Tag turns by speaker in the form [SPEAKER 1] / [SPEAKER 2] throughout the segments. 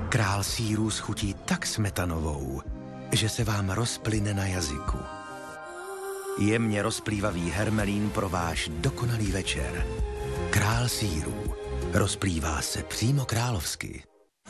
[SPEAKER 1] Král sýrů schutí tak smetanovou, že se vám rozplyne na jazyku. Jemně rozplývavý hermelín pro váš dokonalý večer. Král sýrů. Rozplývá se přímo královsky.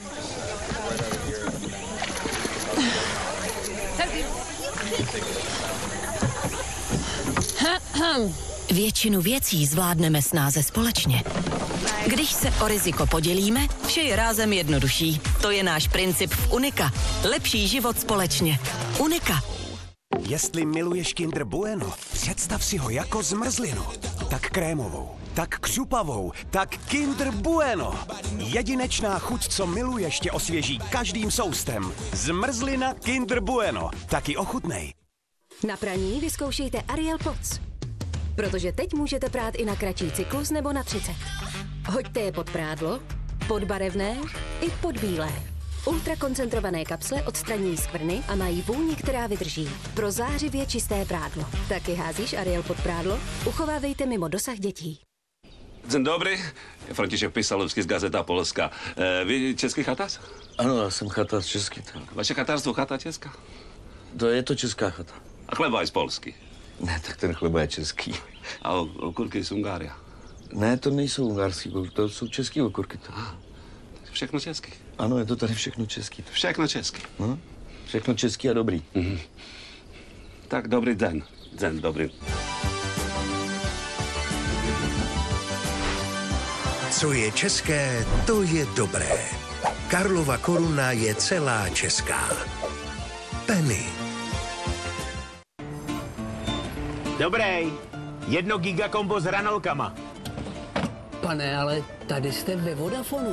[SPEAKER 2] Většinu věcí zvládneme snáze společně. Když se o riziko podělíme, vše je rázem jednodušší. To je náš princip v Unika. Lepší život společně. Unika.
[SPEAKER 3] Jestli miluješ Kinder Bueno, představ si ho jako zmrzlinu. Tak krémovou, tak křupavou, tak Kinder Bueno. Jedinečná chuť, co miluješ, tě osvěží každým soustem. Zmrzlina Kinder Bueno. Taky ochutnej.
[SPEAKER 4] Na praní vyzkoušejte Ariel Pods. Protože teď můžete prát i na kratší cyklus nebo na 30. Hoďte je pod prádlo, pod barevné i pod bílé. Ultrakoncentrované kapsle odstraní skvrny a mají vůni, která vydrží. Pro zářivě čisté prádlo. Taky házíš Ariel pod prádlo? Uchovávejte mimo dosah dětí.
[SPEAKER 5] Dzień dobry, Franciszek Pisalowski z Gazeta Polska. Vy český chatář?
[SPEAKER 6] Ano, já jsem chatář český. Tak.
[SPEAKER 5] Vaše chatářstvo chata česká?
[SPEAKER 6] To je to česká chata.
[SPEAKER 5] A chleba je z Polsky?
[SPEAKER 6] Ne, tak ten chleba je český.
[SPEAKER 5] A okurky z Ungária?
[SPEAKER 6] Ne, to nejsou ungarský, to jsou český okurky.
[SPEAKER 5] Všechno český?
[SPEAKER 6] Ano, je to tady všechno český.
[SPEAKER 5] Všechno český?
[SPEAKER 6] No, všechno český a dobrý.
[SPEAKER 5] Tak dobrý den. Den dobrý.
[SPEAKER 1] Co je české, to je dobré. Karlova koruna je celá česká. Penny.
[SPEAKER 7] Dobrý. 1 gigakombo s hranolkama.
[SPEAKER 8] Pane, ale tady jste ve Vodafonu.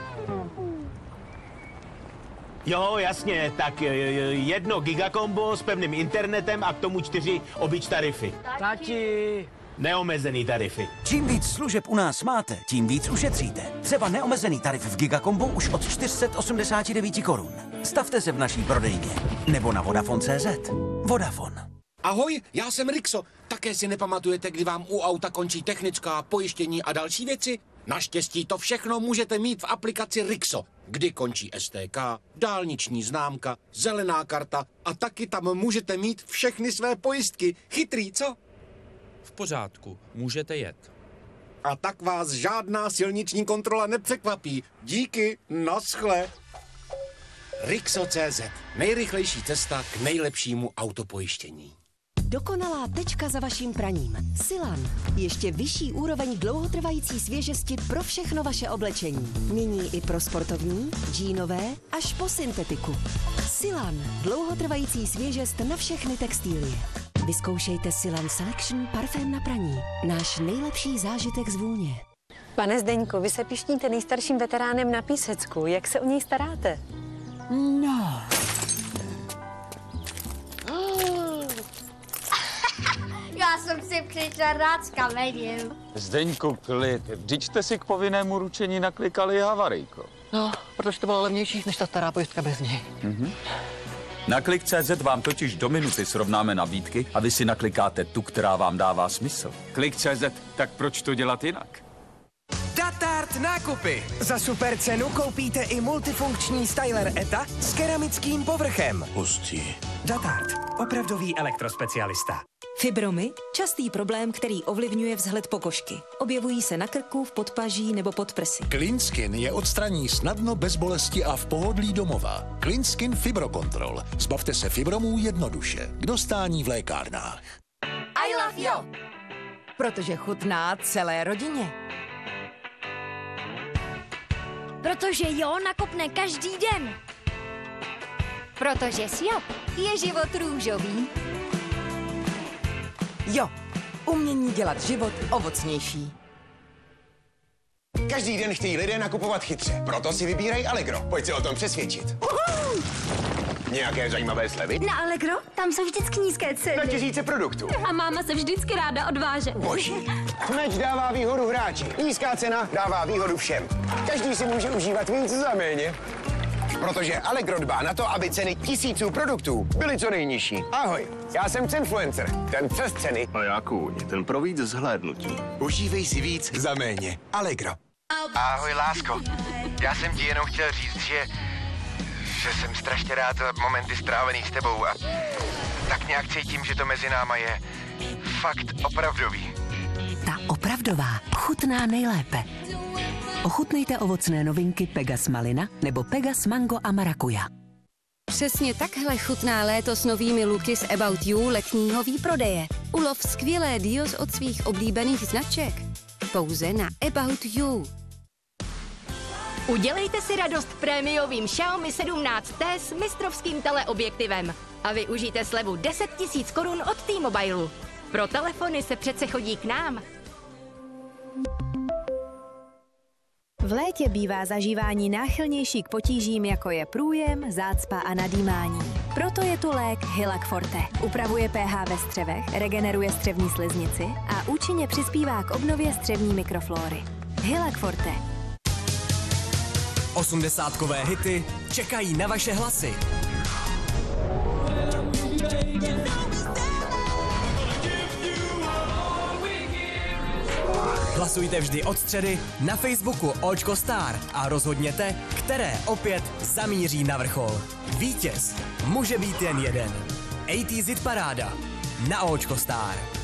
[SPEAKER 7] Jo, jasně, tak 1 gigakombo s pevným internetem a k tomu 4 obyč tarify.
[SPEAKER 8] Tati.
[SPEAKER 7] Neomezený tarify.
[SPEAKER 3] Čím víc služeb u nás máte, tím víc ušetříte. Třeba neomezený tarif v Gigakombo už od 489 korun. Stavte se v naší prodejně. Nebo na Vodafone.cz. Vodafone.
[SPEAKER 9] Ahoj, já jsem Rixo. Také si nepamatujete, kdy vám u auta končí technická, pojištění a další věci? Naštěstí to všechno můžete mít v aplikaci Rixo, kdy končí STK, dálniční známka, zelená karta a taky tam můžete mít všechny své pojistky. Chytrý, co?
[SPEAKER 10] V pořádku, můžete jet.
[SPEAKER 9] A tak vás žádná silniční kontrola nepřekvapí. Díky, naschle. Rixo.cz. Nejrychlejší cesta k nejlepšímu autopojištění.
[SPEAKER 4] Dokonalá tečka za vaším praním. Silan. Ještě vyšší úroveň dlouhotrvající svěžesti pro všechno vaše oblečení. Nyní i pro sportovní, džínové až po syntetiku. Silan. Dlouhotrvající svěžest na všechny textilie. Vyzkoušejte Silan Selection parfém na praní. Náš nejlepší zážitek z vůně.
[SPEAKER 11] Pane Zdeňku, vy se pišníte nejstarším veteránem na Písecku. Jak se o něj staráte?
[SPEAKER 8] No.
[SPEAKER 12] Já jsem si přišel rád s kamením.
[SPEAKER 13] Zdeňku, klid. Vždyť jste si k povinnému ručení naklikali havarijko.
[SPEAKER 8] No, protože to bylo levnější než ta stará pojistka bez něj.
[SPEAKER 13] Na Klik.cz vám totiž do minuty srovnáme nabídky a vy si naklikáte tu, která vám dává smysl. Klik.cz, tak proč to dělat jinak?
[SPEAKER 3] Datart nákupy. Za super cenu koupíte i multifunkční styler ETA s keramickým povrchem.
[SPEAKER 14] Hustý.
[SPEAKER 3] Datart. Opravdový elektrospecialista.
[SPEAKER 15] Fibromy, častý problém, který ovlivňuje vzhled pokožky. Objevují se na krku, v podpaží nebo pod prsy.
[SPEAKER 14] Cleanskin je odstraní snadno, bez bolesti a v pohodlí domova. Cleanskin Fibrocontrol. Zbavte se fibromů jednoduše. K dostání v lékárnách.
[SPEAKER 16] I love you. Protože chutná celé rodině.
[SPEAKER 12] Protože jo nakopne každý den. Protože s jo je život růžový.
[SPEAKER 16] Jo, umění dělat život ovocnější.
[SPEAKER 17] Každý den chtějí lidé nakupovat chytře, proto si vybírají Allegro. Pojď se o tom přesvědčit. Nějaké zajímavé slevy?
[SPEAKER 12] Na Allegro? Tam jsou vždycky nízké ceny.
[SPEAKER 17] Na tisíce produktů.
[SPEAKER 12] A máma se vždycky ráda odváže.
[SPEAKER 17] Boží. Meč dává výhodu hráči. Nízká cena dává výhodu všem. Každý si může užívat víc za méně. Protože Allegro dbá na to, aby ceny tisíců produktů byly co nejnižší. Ahoj, já jsem Cenfluencer, ten přes ceny.
[SPEAKER 18] A já kůň, ten pro víc zhlédnutí.
[SPEAKER 17] Užívej si víc za méně. Allegro.
[SPEAKER 19] Ahoj, lásko. Já jsem ti jenom chtěl říct, že že jsem strašně rád za momenty strávený s tebou a tak nějak cítím, že to mezi náma je fakt opravdový.
[SPEAKER 4] Ta opravdová chutná nejlépe. Ochutnejte ovocné novinky Pegas Malina nebo Pegas Mango a Marakuja.
[SPEAKER 20] Přesně takhle chutná léto s novými luky z About You letního výprodeje. Ulov skvělé deals od svých oblíbených značek. Pouze na About You.
[SPEAKER 21] Udělejte si radost prémiovým Xiaomi 17T s mistrovským teleobjektivem a využijte slevu 10 000 korun od T-Mobile. Pro telefony se přece chodí k nám.
[SPEAKER 22] V létě bývá zažívání náchylnější k potížím, jako je průjem, zácpa a nadýmání. Proto je tu lék Hylac Forte. Upravuje pH ve střevech, regeneruje střevní sliznici a účinně přispívá k obnově střevní mikroflóry. Hylac Forte.
[SPEAKER 23] 80kové hity čekají na vaše hlasy. Hlasujte vždy od středy na Facebooku Očko Star a rozhodněte, které opět zamíří na vrchol. Vítěz může být jen jeden. ATZ Paráda na Očko Star.